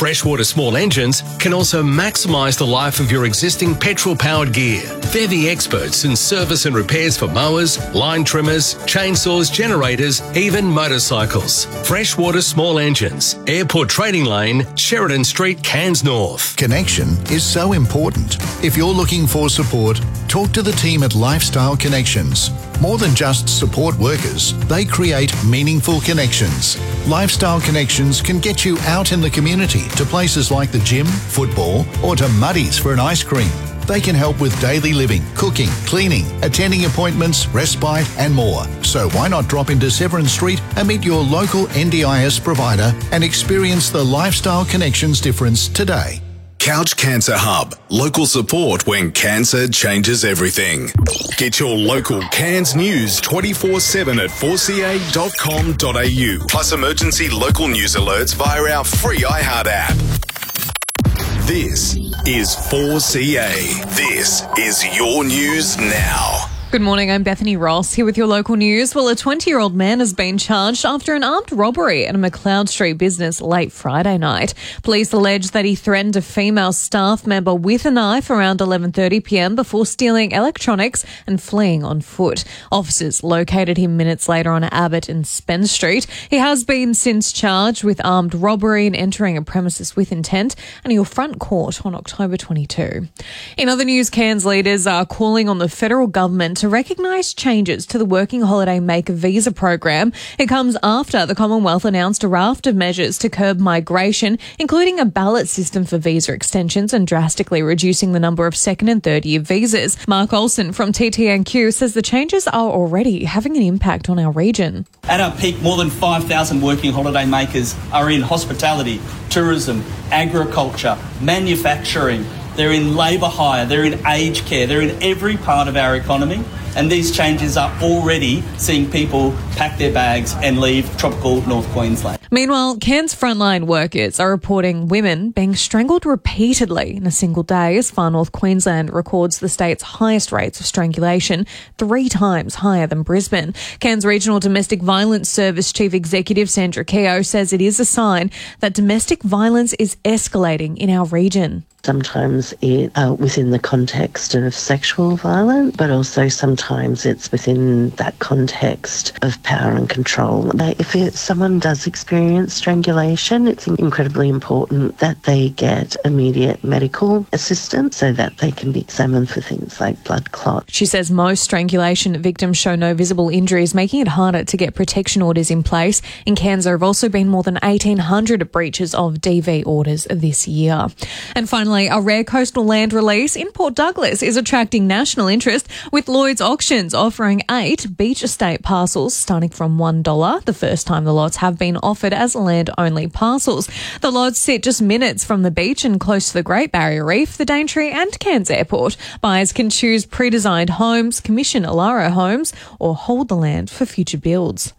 Freshwater Small Engines can also maximise the life of your existing petrol-powered gear. They're the experts in service and repairs for mowers, line trimmers, chainsaws, generators, even motorcycles. Freshwater Small Engines, Airport Trading Lane, Sheridan Street, Cairns North. Connection is so important. If you're looking for support, talk to the team at Lifestyle Connections. More than just support workers, they create meaningful connections. Lifestyle Connections can get you out in the community to places like the gym, football, or to Muddy's for an ice cream. They can help with daily living, cooking, cleaning, attending appointments, respite and more. So why not drop into Severn Street and meet your local NDIS provider and experience the Lifestyle Connections difference today. Couch Cancer Hub. Local support when cancer changes everything. Get your local Cairns news 24/7 at 4ca.com.au. Plus emergency local news alerts via our free iHeart app. This is 4CA. This is your news now. Good morning, I'm Bethany Ross here with your local news. Well, a 20-year-old man has been charged after an armed robbery at a McLeod Street business late Friday night. Police allege that he threatened a female staff member with a knife around 11:30pm before stealing electronics and fleeing on foot. Officers located him minutes later on Abbott and Spence Street. He has been since charged with armed robbery and entering a premises with intent, and he'll front court on October 22. In other news, Cairns leaders are calling on the federal government to recognise changes to the Working Holiday Maker visa program. It comes after the Commonwealth announced a raft of measures to curb migration, including a ballot system for visa extensions and drastically reducing the number of second and third year visas. Mark Olsen from TTNQ says the changes are already having an impact on our region. At our peak, more than 5,000 working holiday makers are in hospitality, tourism, agriculture, manufacturing. They're in labour hire, they're in aged care, they're in every part of our economy. And these changes are already seeing people pack their bags and leave tropical North Queensland. Meanwhile, Cairns frontline workers are reporting women being strangled repeatedly in a single day as Far North Queensland records the state's highest rates of strangulation, 3 times higher than Brisbane. Cairns Regional Domestic Violence Service Chief Executive Sandra Keogh says it is a sign that domestic violence is escalating in our region. Sometimes it's within the context of sexual violence, but also sometimes it's within that context of power and control. If someone does experience strangulation, it's incredibly important that they get immediate medical assistance so that they can be examined for things like blood clot. She says most strangulation victims show no visible injuries, making it harder to get protection orders in place. In Cairns, there have also been more than 1,800 breaches of DV orders this year. And finally, a rare coastal land release in Port Douglas is attracting national interest, with Lloyd's Auctions offering 8 beach estate parcels starting from $1, the first time the lots have been offered as land-only parcels. The lots sit just minutes from the beach and close to the Great Barrier Reef, the Daintree and Cairns Airport. Buyers can choose pre-designed homes, commission Alaro homes, or hold the land for future builds.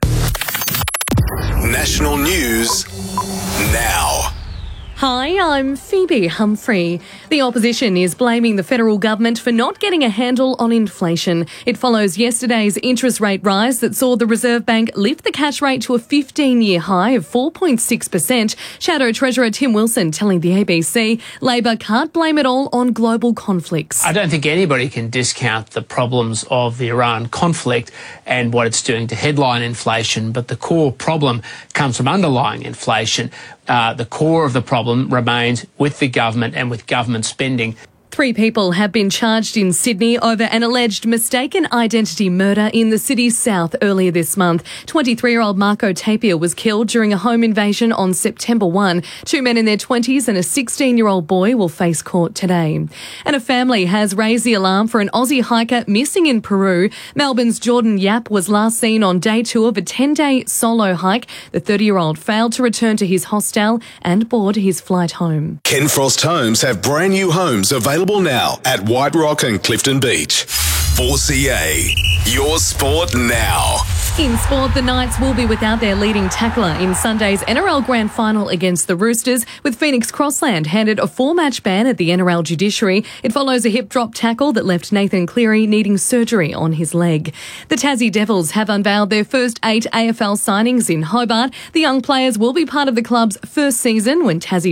National news now. Hi, I'm Phoebe Humphrey. The opposition is blaming the federal government for not getting a handle on inflation. It follows yesterday's interest rate rise that saw the Reserve Bank lift the cash rate to a 15-year high of 4.6%. Shadow Treasurer Tim Wilson telling the ABC Labor can't blame it all on global conflicts. I don't think anybody can discount the problems of the Iran conflict and what it's doing to headline inflation, but the core problem comes from underlying inflation. The core of the problem remains with the government and with government spending. 3 people have been charged in Sydney over an alleged mistaken identity murder in the city's south earlier this month. 23-year-old Marco Tapia was killed during a home invasion on September 1. 2 men in their 20s and a 16-year-old boy will face court today. And a family has raised the alarm for an Aussie hiker missing in Peru. Melbourne's Jordan Yap was last seen on day 2 of a 10-day solo hike. The 30-year-old failed to return to his hostel and board his flight home. Ken Frost Homes have brand new homes available now at White Rock and Clifton Beach. 4CA, your sport now. In sport, the Knights will be without their leading tackler in Sunday's NRL Grand Final against the Roosters, with Phoenix Crossland handed a 4-match ban at the NRL judiciary. It follows a hip drop tackle that left Nathan Cleary needing surgery on his leg. The Tassie Devils have unveiled their first 8 AFL signings in Hobart. The young players will be part of the club's first season when Tassie